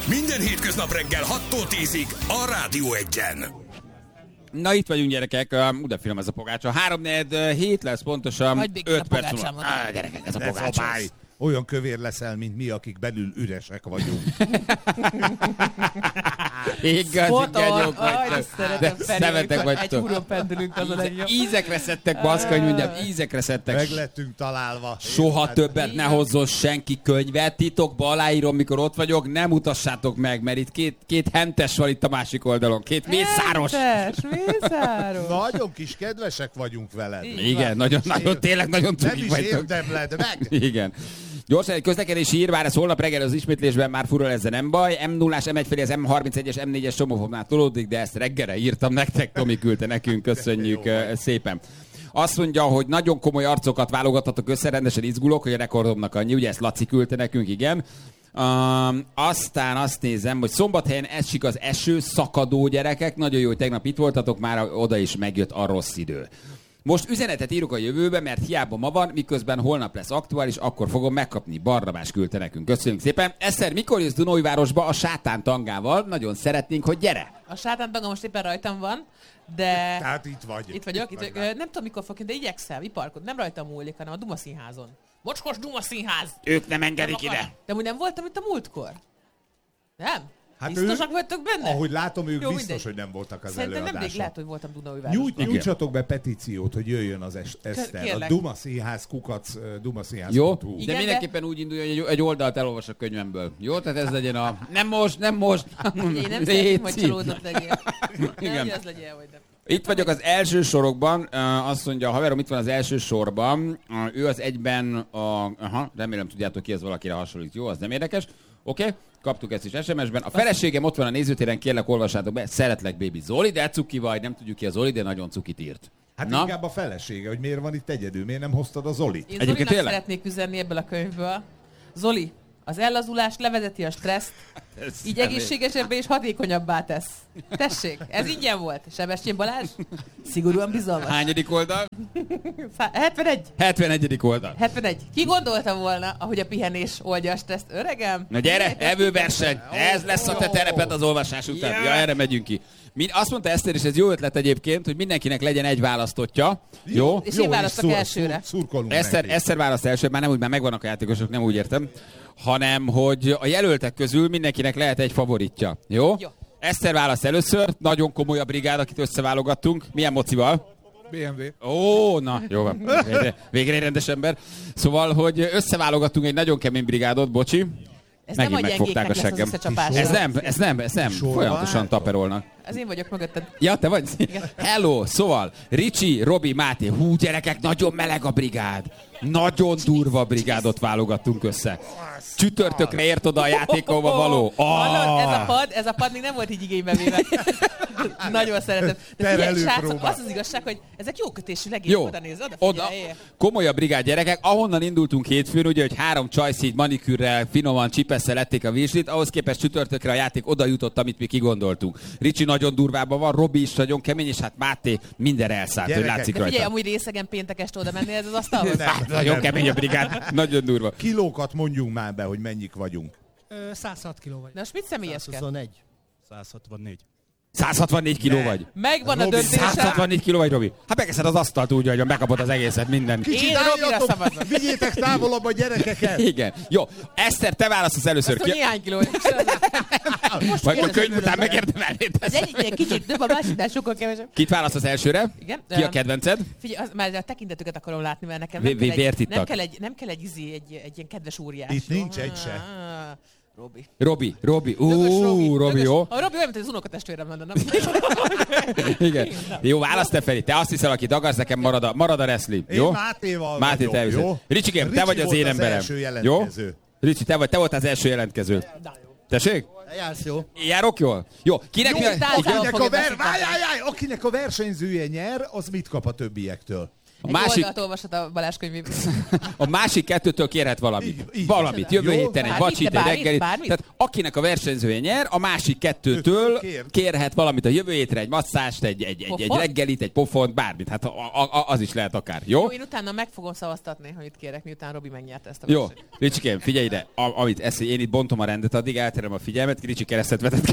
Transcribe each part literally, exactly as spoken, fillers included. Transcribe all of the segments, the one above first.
Minden hétköznap reggel hattól tízig a Rádió Egyen. Na itt vagyunk, gyerekek, de film ez a pogácsa. Háromnegyed hét lesz pontosan, öt perc múlva. Á, gyerekek, ez a pogácsa. Olyan kövér leszel, mint mi, akik belül üresek vagyunk. Igazi genyók vagytok. De szemetek vagytok. Egy húron pendülünk, az a legjobb. Ízekre szedtek, baszka, hogy mondjam, ízekre szedtek. Meg lettünk találva. Soha többet ne hozzon senki könyvet, titokba aláírom, mikor ott vagyok, nem mutassátok meg, mert itt két, két hentes van itt a másik oldalon, két mészáros. Hentes, mészáros. Nagyon kis kedvesek vagyunk veled. Igen, nagyon, nagyon, tényleg nagyon Nem cukik is vagytok. érdemled meg. Igen. Gyorsan egy közlekedési hír, bár ez holnap reggel az ismétlésben már furul, ezzel nem baj. em nullás, em egy felé az em harmincegyes, em négyes csomófoknál tolódik, de ezt reggelre írtam nektek, Tomi küldte nekünk, köszönjük szépen. Azt mondja, hogy nagyon komoly arcokat válogathatok össze, rendesen izgulok, hogy a rekordomnak annyi, ugye ezt Laci küldte nekünk, igen. Um, aztán azt nézem, hogy Szombathelyen esik az eső, szakadó gyerekek, nagyon jó, hogy tegnap itt voltatok, már oda is megjött a rossz idő. Most üzenetet írok a jövőbe, mert hiába ma van, miközben holnap lesz aktuális, akkor fogom megkapni. Barnabás küldte nekünk. Köszönjük szépen. Eszter, mikor jössz Dunaújvárosba a Sátán tangával? Nagyon szeretnénk, hogy gyere. A Sátán tanga most éppen rajtam van, de... Tehát itt vagy. Itt vagyok. Itt vagyok. Nem tudom, mikor fog, de igyekszem, iparkod. Nem rajtam múlik, hanem a Duma Színházon. Mocskos Duma Színház! Ők nem engedik nem ide. De úgy nem voltam itt a múltkor. Nem? Hát biztosak ő, vagytok benne? Ahogy látom, ők jó, biztos, mindegy. hogy nem voltak az Szerintem előadáson. nemrég lehet, hogy voltam Dunaújvároson. Nyújt, nyújtsatok be petíciót, hogy jöjjön az es- Eszter. Kérlek. A Duma Színház kukac, Duma Színház. Jó, de Igen, mindenképpen úgy induljon, hogy egy, egy oldalt elolvas a könyvemből. Jó, tehát ez legyen a... Nem most, nem most. Én nem szeretném, hogy csalódott legyél. Igen. Nem, hogy az legyen, hogy nem. Itt vagyok az első sorokban, uh, azt mondja, a haverom itt van az első sorban, uh, ő az egyben a... Aha, remélem tudjátok ki, ez valakire hasonlít. Jó, az nem érdekes. Oké, okay. Kaptuk ezt is es em es-ben. A feleségem ott van a nézőtéren, kérlek olvassátok be. Szeretlek, baby Zoli, de cuki vagy, nem tudjuk ki a Zoli, de nagyon cukit írt. Hát Na? inkább a felesége, hogy miért van itt egyedül, miért nem hoztad a Zolit? Én Egyébként Zolinak tényleg? szeretnék üzenni ebből a könyvből. Zoli, az ellazulást levezeti a stresszt, így egészségesebbé és hatékonyabbá tesz. Tessék, ez ingyen volt. Sebestyén Balázs? Szigorúan bizalmas. Hányadik oldal? hetvenegy. hetvenegyedik oldal. hetvenegy. Ki gondolta volna, ahogy a pihenés oldja a stresszt? Öregem? Na gyere, evőverseny! Ez lesz a te tereped az olvasás után. Ja, erre megyünk ki. Min- azt mondta Eszter, és ez jó ötlet egyébként, hogy mindenkinek legyen egy választottja. Jó? És én választok szur- elsőre. szur- szurkolunk Eszter, neki. Eszter választ első, már nem úgy, már megvannak a játékosok, nem úgy értem, hanem, hogy a jelöltek közül mindenkinek lehet egy favoritja. Jó? Jó. Eszter választ először, nagyon komoly a brigád, akit összeválogattunk. Milyen mocival? bé em vé. Ó, na, jó van. Végre, végre egy rendes ember. Szóval, hogy összeválogattunk egy nagyon kemény brigádot, bocsi. Ez nem a Megint megfogták a gyengéknek lesz az seggem. összecsapása. Ez nem, ez nem, ez nem. Sorba Folyamatosan álltok. taperolnak. Ez én vagyok mögötted. Ja, te vagy? Hello, szóval, Ricsi, Robi, Máté, hú, gyerekek, nagyon meleg a brigád. Nagyon durva brigádot válogattunk össze. Csütörtökre ért oda a játékolva való. Hallod, ez a Ah! pad, ez a pad még nem volt így igénybe véve. Nagyon szeretem. De figyelj, Terelő srácok, próba. az az igazság, hogy ezek jó kötésű legények. Jó, Oda néz, oda oda, figyelj. komolyabb brigád gyerekek, ahonnan indultunk hétfőn, ugye, hogy három csajsz így manikűrrel, finoman csipesszel lették a virslit, ahhoz képest csütörtökre a játék oda jutott, amit mi kigondoltunk. Ricsi nagyon durvában van, Robi is nagyon kemény, és hát Máté mindenre elszállt, hogy Gyerekek. látszik De figyelj, rajta. amúgy részegen péntek este oda menni ez az asztalhoz? Hát, nagyon kemény a brigád, nagyon durva. Kilókat mondjunk már be, hogy mennyik vagyunk. Ö, száz hat kiló vagy. Na most mit személyeskedsz? huszonegyed. száz hatvannégy. száz hatvannégy kiló Ne. vagy. Megvan a Robi, döntésem. száz hatvannégy kiló vagy, Robi. Hát megeszed az asztalt úgy, hogy megkapod az egészet, minden. Én Robira szavazok. Vigyétek távolabb a gyerekeket! Igen. Jó. Eszter, te választasz először. Azt, hogy néhány kiló. Majd a könyv után megérdemelnéd. Az egyik ilyen kicsit több, a másiknál sokkal kevesebb. Kit választasz elsőre? Igen. Ki a Öm, kedvenced? Figyelj, az, már a tekintetüket akarom látni, mert nekem Vi- nem, vi- kell, vért egy, nem, ittak? kell egy, nem kell egy, izé, egy, egy ilyen kedves óriás. Itt nincs egy se. Ah, Robi. Robi, Robi. Dögös Ú, Robi, dögös. jó. A Robi olyan, mint az unokatestvérem lenne, nem? Igen. Jó, válasz te, Feri. Te azt hiszel, akit akarsz, nekem marad a, marad a wrestling. Én Jó? Mátéval Máté, te vagyok, elviszed. jó? Ricsikém, te Ricsi vagy az volt én az emberem. első Jó? jelentkező. Ricsi, te vagy, te voltál az első jelentkező. Tessék? Jársz jó. Járok jól? Jó, kinek Jó, mi tál- a... tál- Akinek fogja a, ver... beszélni. Váj, váj, váj, akinek a versenyzője nyer, az mit kap a többiektől? A Egy másik, oldalt olvashat a Balázs könyvéből. a másik kettőtől kérhet valamit. Így- így valamit. Jövő Jó? héten egy Bármit, vacsit, de egy bármit, reggelit. bármit? Tehát akinek a versenyzője nyer, a másik kettőtől Kér. kérhet valamit a jövő hétre, egy masszást, egy, egy, egy, egy Pofont? reggelit, egy pofont, bármit. Hát a, a, a, az is lehet akár. Jó? Jó, én utána meg fogom szavaztatni, hogy itt kérek, miután Robi megnyerte ezt a Jó, versenyt. Ricsikém, figyelj ide, a, amit esz, én itt bontom a rendet, addig elterem a figyelmet, Ricsi keresztet vetett.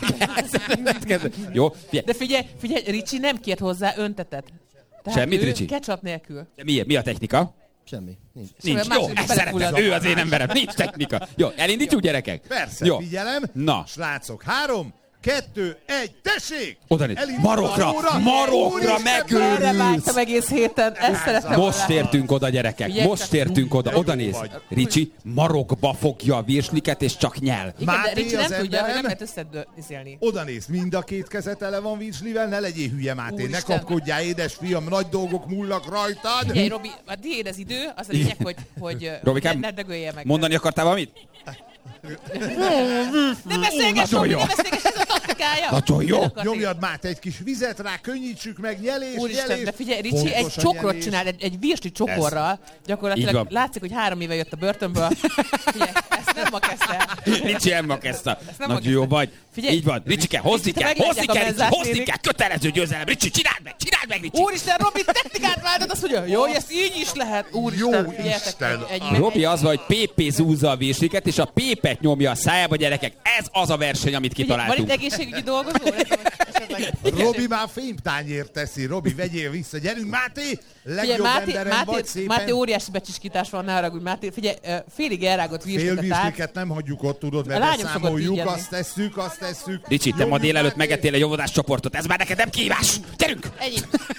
Jó, figyelj, De figyelj, figyelj, Ricsi nem kért hozzá öntetet. Tehát Semmit, ő Ricsi? ketchup nélkül. mi, mi a technika? Semmi. Nincs. Nincs. Semmi, Jó, más, ezt belefullad. szeretem. Ő az én emberem. Nincs technika. Jó, elindítjuk, gyerekek? Persze, Jó. figyelem. Na. Srácok, három, kettő, egy, tessék! Oda néz. Elindul Marokra, az óra. marokra Úristen, megőrülsz. Erre vágytam egész héten, ezt szerettem Most volna. értünk oda, gyerekek. Figyelj, Most csak- értünk oda. Jó Oda néz. vagy. Ricsi marokba fogja a virsliket, és csak nyel. Igen, de Máté Ricsi az nem tudja, hogy emberem. nem lehet összedőzélni. Oda néz, mind a két kezet ele van virslivel, ne legyél hülye, Máté, ne Úristen. kapkodjál, édes fiam, nagy dolgok múlnak rajtad. Figyelj, Robi, a tiéd az idő, az a lényeg, hogy, hogy Robikám, ne, ne dögölje meg. Mondani akartál valamit? Nem beszélgess, Nagyon Robi, jó. nem beszélgess, ez a taktikája. Nagyon jó. Nem akarsz Nyomjad, Máté, egy kis vizet rá, könnyítsük meg, nyelés, Úristen, nyelés. de figyelj, Ricsi Fontos egy a csokrot nyelés. csinál, egy, egy virsli csokorral. Így Gyakorlatilag van. látszik, hogy három éve jött a börtönből. Figyelj, ezt nem ma kezdte. Ricsi nem ma kezdte. nem Nagyon ma jó kezdte. vagy. Figyelj. Így van. Ricsike, hozni Ricsi, te kell, meglátják hozni a kell, Ricsi, menzát hozni néni. kell. Kötelező győzelem. Ricsi, csináld meg, csináld meg, Ricsi. Úristen, Robi, technikát váltod, azt mondja, jó, hogy ezt így is lehet. Úristen, Jó figyeljetek, Isten. egy, egy, Robi egy, az van, hogy pépé zúzza a virsliket, és a pépet nyomja a szájába, gyerekek. Ez az a verseny, amit figyelj, van itt kitaláltunk. egészségügyi dolgozó? Esetleg- Robi már fémtányért teszi. Robi, vegyél vissza. Gyerünk, Máté! Figyelj, Legjobb Máté, emberem vagy Máté, szépen. Máté óriási becsiskítás van, ne haragudj, Máté. Figyelj, ö, félig elrágott Fél virsliket át. virsliket nem hagyjuk ott, tudod, A lányom vele szokott így számoljuk, enni. azt tesszük, azt tesszük. Ricsi, te ma Nyomjuk, délelőtt Máté. megettél egy óvodás csoportot. Ez már neked nem kihívás. Gyerünk! Ennyi.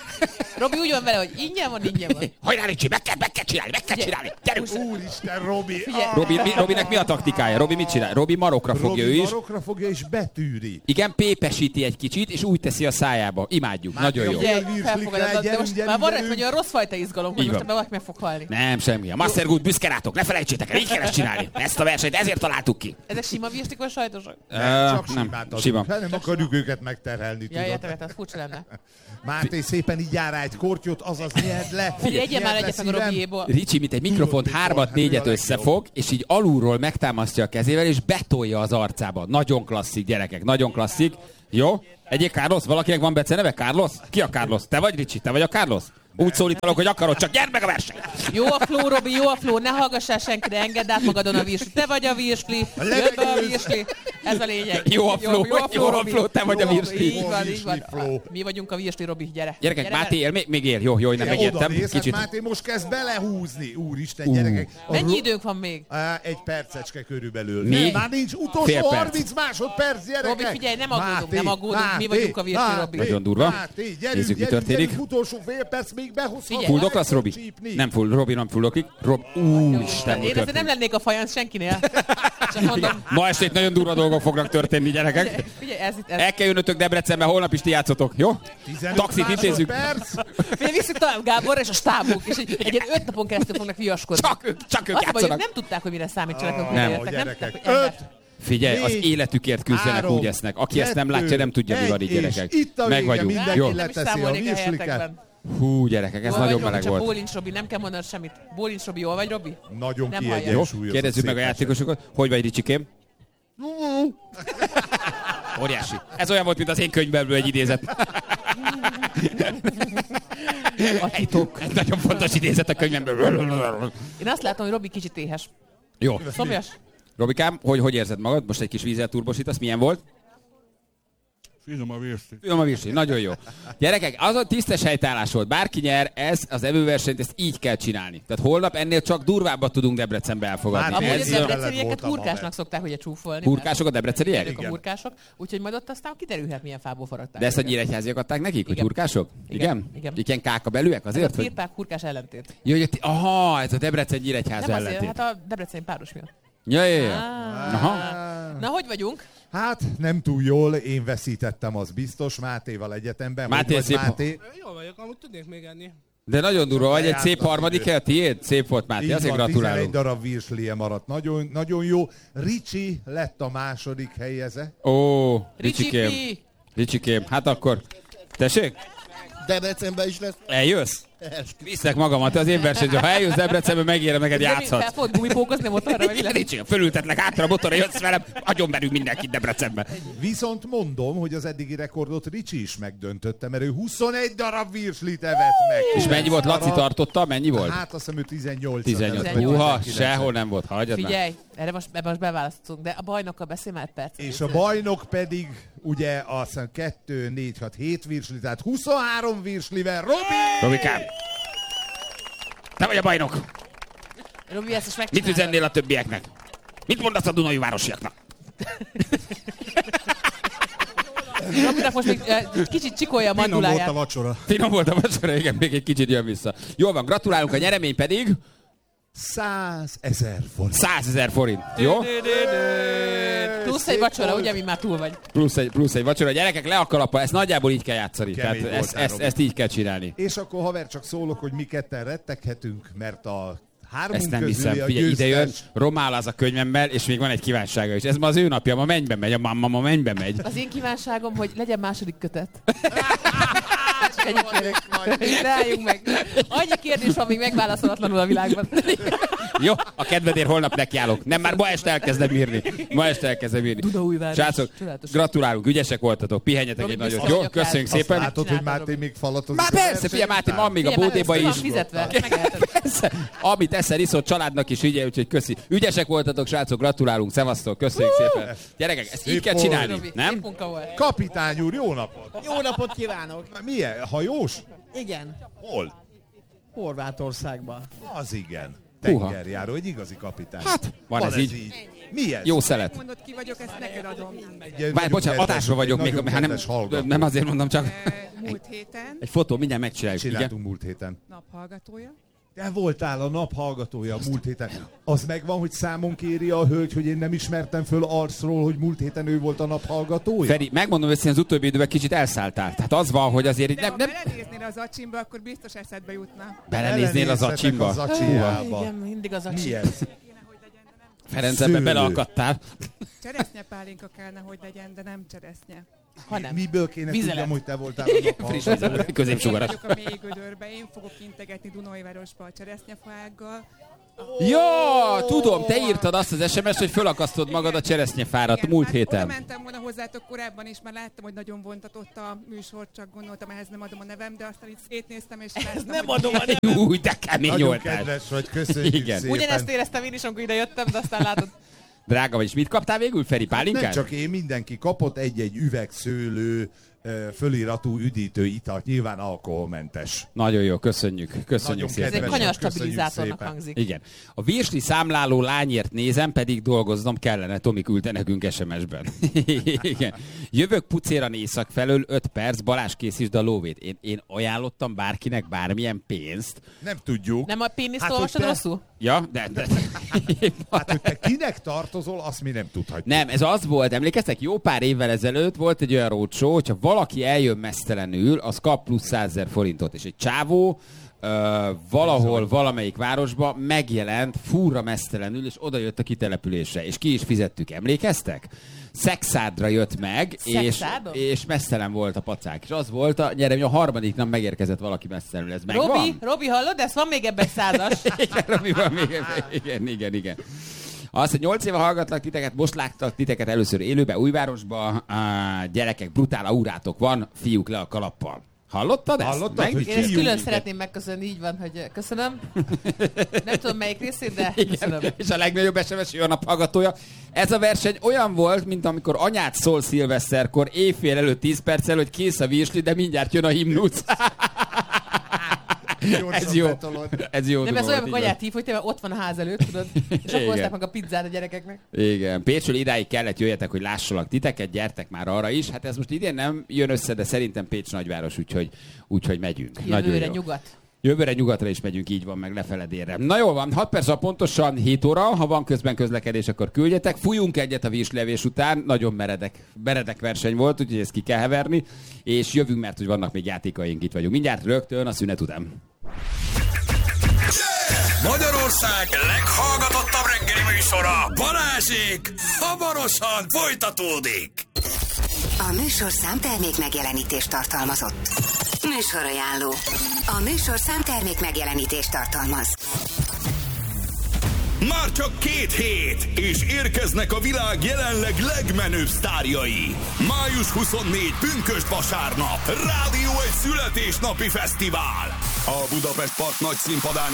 Robi úgy van vele, hogy ingyen van, ingyen van. Hajrá, Ricsi, meg kell, meg kell csinálni, meg kell csinálni. Gyerünk! Úristen, Robi! Figyelj. Ah, Robi, mi, Robinek mi a taktikája? Robi mit csinál? Robi marokra fogja ő Robi is. marokra fogja és betűri. Igen, pépesíti egy kicsit, és úgy teszi a szájába. Imádjuk. Máté, Nagyon jó. a fél Figyelj, virslikre, felfogadod, de gyerünk, most gyerünk, már van rajta, gyerünk. hogy olyan rossz fajta izgalom, hogy Így most van. ebben valaki meg fog halni. Nem, semmi. A Master Good büszke rátok, ne felejtsétek el, így kell ezt csinálni. Ezt a versenyt ezért találtuk ki. Ezek sima virslik vagy sajtosak? Nem, csak Ö, simát nem, adunk. sima. Nem akarjuk őket megterhelni, Ja, tudod. értem, értem, ez furcsa lenne. Máté, szépen így jár rá egy kortyot, azaz nyerd le. Figyelj, egyél már Nyerd le egyet meg a szívem. Robiéból. Ricsi, mint egy mikrofont Tudod, hármat, mikor? Hát ő a négyet legjobb. összefog, és így alulról megtámasztja a kezével, és betolja az arcába. Nagyon klasszik, gyerekek, nagyon klasszik. Jó? Egyéb Carlos? Valakinek van beceneve? Carlos? Ki a Carlos? Te vagy, Ricsi? Te vagy a Carlos? Úgy szólítalak, hogy akarod, csak gyerd meg a versenyt! Jó a flow, Robi, jó a flow, ne hallgassál senkire, engedd át magadon a virsli. Te vagy a virsli, jött be a virsli. Ez a lényeg. Jó a flow, jó a Robi. flow, te vagy a Jó virsli. Így van, így Virsli van. flow. Mi vagyunk a virsli, Robi, gyere. Gyerekek, Gyere, Máté él? Még, még él. Jó, jó, én nem Oda megértem. néz, hát Kicsit. Máté most kezd belehúzni. Úristen, Ú. gyerekek. A Mennyi ro- időnk van még? Á, egy percecske körülbelül. Még? Nem, már nincs Fél utolsó perc. harminc másodperc, gyerekek. Robi, figyelj, nem aggódunk, Máté, nem aggódunk, mi Máté, vagyunk a virsli, Máté, Robi. Nagyon durva. Máté, gyerünk, Nézzük, mi gyerünk, történik. gyerünk, utolsó fél perc, még behozhat. Figyelj. Fulldog lesz, Robi? Csípni. Nem full, Robi nem fullokik. Rob, úristen, mi Én azért nem történik? lennék a fajansz senkinél. Csak mondom, Ma este itt nagyon durva dolgok fognak történni, gyerekek. figyelj, ez itt, ez. El kell jönnötök Debrecenbe, holnap is ti játszotok, jó? tizenöt Taxit intézzük. másodperc. Figyelj, visszük tovább Gáborra és a stábunk, és egy, egy ilyen öt napon keresztül fognak viaskodni. Csak ők, csak ők Azt vagy, játszanak. nem tudták, hogy mire számítsanak, amikor Nem. értek. Nem Gyerekek, tudták, hogy ember. öt, Figyelj, az négy, életükért küzdenek, három, úgy esznek. Aki ezt nem kettő, látja, nem tudja, mi van itt, egy, és gyerekek. itt a Meg vége, vagyunk. mindenki Jó. le- Nem is leteszi a számolnék a virsliket. helyetekben. Hú, gyerekek, ez Jól nagyon vagy, Robi, meleg csak volt. Bólincs Robi, nem kell mondanod semmit. Bólincs Robi, jól vagy, Robi? Nagyon Nem hallja. Jó, kiegyensúlyozott. kérdezzük meg a szépen. játékosokat. Hogy vagy, Ricsikém? Óriási. Ez olyan volt, mint az én könyvemből egy idézet. A titok. Egy nagyon fontos idézet a könyvemből. Én azt látom, hogy Robi kicsit éhes. Jó. Szomjas? Robikám, hogy, hogy érzed magad? Most egy kis vízzel turbosítasz. Milyen volt? Finom a virsli. Finom a virsli, nagyon jó. Gyerekek, az a tisztes helytállás volt. Bárki nyer, ez az evőversenyt, ezt így kell csinálni. Tehát holnap ennél csak durvábbat tudunk Debrecenbe elfogadni. Már Amúgy Ez az ilyen debrecenieket voltam, hurkásnak haver. szokták ugye csúfolni. Hurkások a debreceniek? Ők a hurkások, úgyhogy majd ott aztán kiderülhet, milyen fából faragták. De ezt a őket. nyíregyháziak adták nekik, hogy Igen. hurkások? Igen. Igen? Igen. Igen, káka belőek Ez azért? a Hogy... firpák hurkás ellentét. Jó, hogy a ti- aha, ez a Debrecen nyíregyháza Nem azért, ellentét. hát a debreceni páros miatt. Ja, ja, ja. Ah. Aha. Na, hogy vagyunk? Hát nem túl jól, én veszítettem, az biztos, Mátéval egyetemben. Máté, Hogy vagy, szép- Máté? Jól vagyok, amúgy tudnék még enni. De nagyon durva vagy, egy Lejárt szép az harmadik idő. hely a tiéd? Szép volt, Máté, Így azért van, tizenegy gratulálunk. darab virslie maradt. Nagyon, nagyon jó. Ricsi lett a második helyeze. Ó, Ricsi Ricsikém. Pi! Ricsikém, hát akkor, tessék, Debrecenben is lesz. eljössz? Visznek magamat az én versenyre. Ha eljössz Debrecenbe, megérem, neked játszhatsz. Fel fogod gumipókozni a motorra, vagy Nincs ilyen, fölültetlek hátra a motorra, jössz velem, agyon verünk mindenkit Debrecenbe. Viszont mondom, hogy az eddigi rekordot Ricsi is megdöntötte, mert ő huszonegy darab virslit evett meg. És mennyi volt? Laci tartotta? Mennyi volt? Hát azt hiszem ő tizennyolc. tizennyolc. Húha, sehol nem volt. Hagyjad már. Figyelj, erre most, ebbe most beválasztunk, de a bajnokkal beszélj már egy perc. És a bajnok pedig ugye azt hiszem kettő, négy, hat, hét virsli, tehát huszonhárom virslivel. Robi! Robikám! Te vagy a bajnok! Robi, ezt is Mit megcsinálod. üzennél a többieknek? Mit mondasz a Dunai városiaknak? Robinak most még uh, kicsit csikolja a Finom volt manduláját. a vacsora. Finom volt a vacsora, igen, még egy kicsit jön vissza. Jól van, gratulálunk, a nyeremény pedig százezer forint. százezer forint. Jó? Plusz egy vacsora, ugye, mi már túl vagy. Plusz egy, plusz egy vacsora. Gyerekek, le a kalappal, ezt nagyjából így kell játszani. Kemény Tehát ezt, voltál, ezt, Robi. ezt így kell csinálni. És akkor haver csak szólok, hogy mi ketten retteghetünk, mert a hármunk Ezt nem közüli hiszem. a Figyelj, ide jön, győztes. romál az a könyvemmel, és még van egy kívánsága is. Ez ma az ő napja, ma mennybe megy, a mamma ma mennybe megy. Az én kívánságom, hogy legyen második kötet. Csak ennyit kérek. Rájunk meg. Annyi kérdés van még megválaszolatlanul a világban. Jó, a kedvedért holnap nekiállok. Nem, már ma este elkezdem írni. Ma este elkezdem írni. Dunaújváros. Srácok, Csodálatos. gratulálunk, ügyesek voltatok, pihenjetek Robi, egy nagyot. biztos Jó, vagyok köszönjük rá. szépen. Azt látod, hogy Csináltam, Máté Robi. még falatozik. Már a persze, verseny figyelj Máté, után. van még a Figyelj, már bódéba ezt ki is. van fizetve, megeheted. Persze. Amit eszel, iszol, családnak is ügye, úgyhogy köszi. Ügyesek voltatok, srácok, gratulálunk, szevasztok, köszönjük szépen. Gyerekek, ezt így Szép kell volt. csinálni, Robi, szép nem? munka volt. Kapitány úr, jó napot! Jó napot kívánok! Milyen? Hajós? Igen, Hol? Horvátországban. Az igen. Húha. Tengerjáró, egy igazi kapitány. Hát, van ez így. Mi ez? Jó szelet. Mondod, ki vagyok, ezt neked adom. Egy Várj, nagyon bocsánat, kedves- adásra vagyok egy még, nagyon hát nem, kedves hallgató. nem azért mondom, csak Eh, Múlt héten egy fotó, mindjárt megcsináljuk, ugye? Csináltunk múlt héten. naphallgatója. Te voltál a nap hallgatója múlt héten. Az megvan, hogy számon kéri a hölgy, hogy én nem ismertem föl arcról, hogy múlt héten ő volt a nap hallgatója? Feri, megmondom őszintén, az utóbbi időben kicsit elszálltál. Tehát az van, hogy azért így De nem, ha nem... belenéznél az acsimba, akkor biztos eszedbe jutna. Belenéznél az Belenézhetek acsimba. az acsijába. Igen, mindig az Mi acsi. ez? Ferenc, ebbe Szőlő. beleakadtál. Cseresznyepálinka kellene, hogy legyen, de nem cseresznye. Ha nem. Miből kéne Vizelet. tudjam, hogy te voltál a nap hallgatója? Én Középsugaras. vagyok a mély gödörbe, én fogok integetni Dunajvárosba a cseresznyefággal. Ja, tudom, te írtad azt az es em es-t, hogy fölakasztod magad a cseresznyefárat Igen, múlt hát héten. Oda mentem volna hozzátok korábban is, már láttam, hogy nagyon vontatott a műsor, csak gondoltam, ehhez nem adom a nevem, de aztán itt szétnéztem, és láttam, Nem hogy adom a nevem. Új, de kemény Nagyon voltál. kedves vagy, köszönjük Igen. szépen. Ugyanezt éreztem én is, amikor ide jöttem, de aztán látod. Drága vagy, és mit kaptál végül, Feri? Nem Pálinkát? csak én, mindenki kapott egy-egy üvegszőlő ö, föliratú üdítő italt, nyilván alkoholmentes. Nagyon jó, köszönjük. Köszönjük Nagyon szépen. Ez egy kedves. kanyar Köszönjük stabilizátornak szépen. hangzik. Igen. A virsli számláló lányért nézem, pedig dolgoznom kellene. Tomi küldte nekünk es em es-ben. Igen. Jövök pucéran észak felől, öt perc, Balázs készítsd a lóvét. Én, én ajánlottam bárkinek bármilyen pénzt. Nem tudjuk. Nem a péniszt Hát, olvastad hogy te- rosszul? Ja, de... de... Hát, hogy te kinek tartozol, azt mi nem tudhatjuk. Nem, ez az volt, emlékeztek, jó pár évvel ezelőtt volt egy olyan roadshow, hogyha valaki eljön mesztelenül, az kap plusz százezer forintot, és egy csávó ö, valahol, valamelyik városba megjelent fúra mesztelenül, és oda jött a kitelepülésre, és ki is fizettük, emlékeztek? Szexádra jött meg, és, Szexádon? és mesztelen volt a pacák, és az volt a nyeremény, a harmadik nap megérkezett valaki mesztelenül, ez megvan? Robi, Robi, hallod? Ez van még ebben egy százas. Igen, Robi, van még, igen, igen, igen. Azt, hogy nyolc éve hallgatlak titeket, most láttak titeket először élőbe, Újvárosba. Á, gyerekek, brutál aurátok van, fiúk le a kalappal. Hallottad ezt? Hallottad, Meg- hogy Én ezt Ki külön jut? szeretném megköszönni, így van, hogy köszönöm. Nem tudom melyik részét, de Igen, köszönöm. és a legnagyobb es em es a nap hallgatója. Ez a verseny olyan volt, mint amikor anyát szól szilveszterkor, éjfél előtt tíz perccel, hogy kész a virsli, de mindjárt jön a himnusz. Ez jó. Ez jó. Nem, duma ez olyan, volt, amikor így anyát hív, hogy te ott van a ház előtt, tudod? És Igen. akkor hozták meg a pizzát a gyerekeknek. Igen, Pécsről idáig kellett jöjjetek, hogy lássalak titeket, gyertek már arra is. Hát ez most idén nem jön össze, de szerintem Pécs nagyváros, úgyhogy, úgyhogy megyünk. Nagyon Jövőre jó. nyugat. Jövőre nyugatra is megyünk, így van, meg lefele délre. Na jól van, hat perc, pontosan hét óra, ha van közben közlekedés, akkor küldjetek. Fújunk egyet a virslevés után, nagyon meredek, meredek verseny volt, úgyhogy ezt ki kell heverni, és jövünk, mert hogy vannak még játékaink, itt vagyunk. Mindjárt rögtön a szünet után. Magyarország leghallgatottabb reggeli műsora, Balázsék, hamarosan folytatódik. A műsorszám termék megjelenítést tartalmazott. Műsorajánló. A műsorszám termék megjelenítést tartalmaz. Már csak két hét, és érkeznek a világ jelenleg legmenőbb sztárjai. május huszonnégyedike pünkösd vasárnap. Rádió egy születésnapi fesztivál. A Budapest Park nagy színpadán